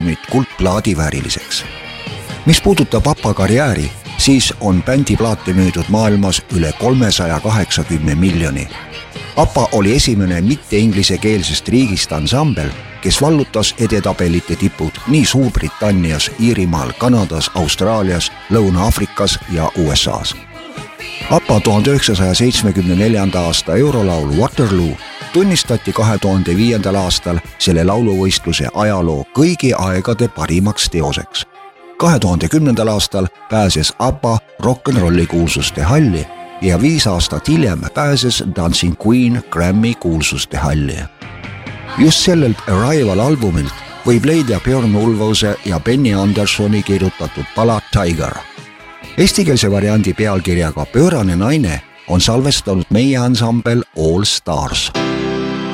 albumit kuldplaadi vääriliseks. Mis puudutab ABBA karjääri, siis on bändi plaate müüdud maailmas üle 380 miljoni. ABBA oli esimene mitte-inglisekeelsest riigist ansambel, kes vallutas edetabelite tipud nii Suurbritannias, Iirimaal, Kanadas, Austraalias, Lõuna-Aafrikas ja USAs. ABBA 1974. aasta eurolaulu Waterloo tunnistati 2005. aastal selle lauluvõistluse ajaloo kõigi aegade parimaks teoseks. 2010. aastal pääses ABBA rock'n'rolli kuulsuste halli ja 5 aastat hiljem pääses Dancing Queen Grammy kuulsuste halli. Just sellelt Arrival albumilt võib leida Björn Ulvaeuse ja Benny Andersoni kirjutatud pala Tiger. Eestikeelse variandi pealkirjaga Pöörane naine on salvestanud meie ansambel All Stars.